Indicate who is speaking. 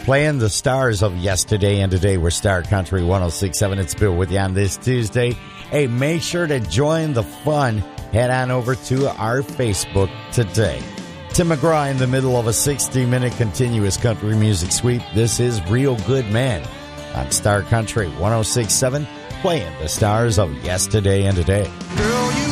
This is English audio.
Speaker 1: playing the stars of yesterday and today. We're Star Country 106.7. It's Bill with you on this Tuesday. Hey, make sure to join the fun. Head on over to our Facebook today. Tim McGraw in the middle of a 60-minute continuous country music sweep. This is Real Good Man on Star Country 106.7, playing the stars of yesterday and today.